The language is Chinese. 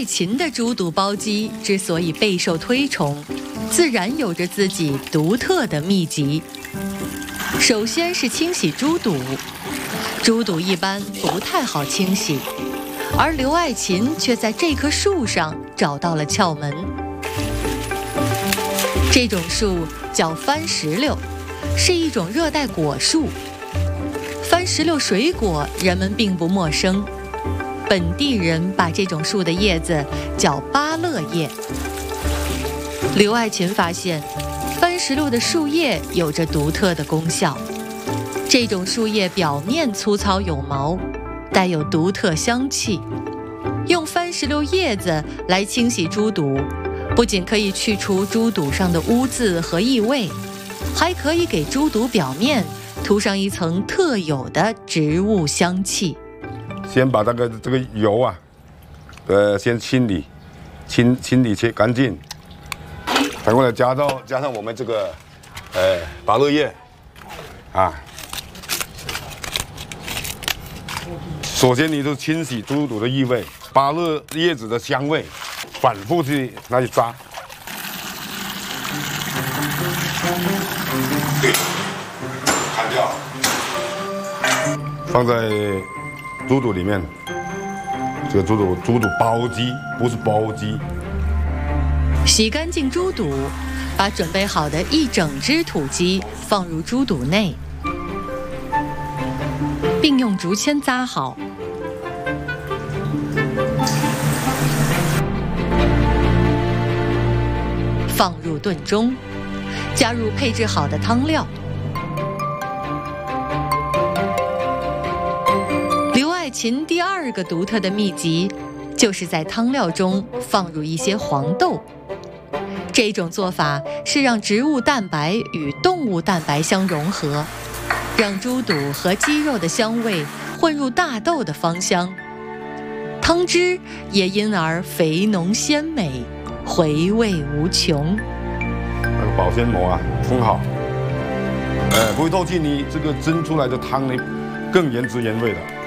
琴的猪肚包鸡之所以备受推崇，自然有着自己独特的秘籍。首先是清洗猪肚，猪肚一般不太好清洗，而刘爱琴却在这棵树上找到了窍门。这种树叫番石榴，是一种热带果树。番石榴水果人们并不陌生，本地人把这种树的叶子叫芭乐叶。刘爱琴发现，番石榴的树叶有着独特的功效。这种树叶表面粗糙有毛，带有独特香气。用番石榴叶子来清洗猪肚，不仅可以去除猪肚上的污渍和异味，还可以给猪肚表面涂上一层特有的植物香气。 先把这个油啊，先清理切干净，反过来加上我们这个芭乐叶啊。首先你就清洗猪肚的异味，芭乐叶子的香味，反复去拿去炸。对，砍掉，放在猪肚里面。这个猪肚包鸡，不是包鸡。 洗干净猪肚，把准备好的一整只土鸡放入猪肚内，并用竹签扎好。放入炖盅，加入配制好的汤料。刘爱琴第二个独特的秘籍，就是在汤料中放入一些黄豆。这种做法是让植物蛋白与动物蛋白相融合，让猪肚和鸡肉的香味混入大豆的芳香，汤汁也因而肥浓鲜美，回味无穷。 那个保鲜膜啊，封好，不会透气，你这个蒸出来的汤呢，更原汁原味的。